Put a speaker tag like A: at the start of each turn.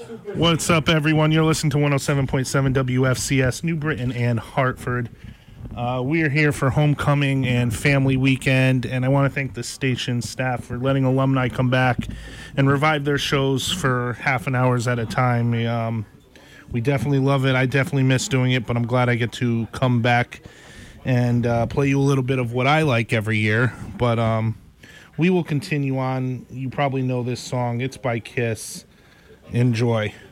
A: What's up, everyone? You're listening to 107.7 WFCS, New Britain and Hartford. We are here for homecoming and family weekend, and I want to thank the station staff for letting alumni come back and revive their shows for half an hour at a time. We definitely love it. I definitely miss doing it, but I'm glad I get to come back and play you a little bit of what I like every year. But we will continue on. You probably know this song. It's by Kiss. Enjoy.